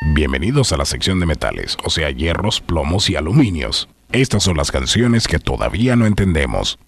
Bienvenidos a la sección de metales, o sea, hierros, plomos y aluminios. Estas son las canciones que todavía no entendemos.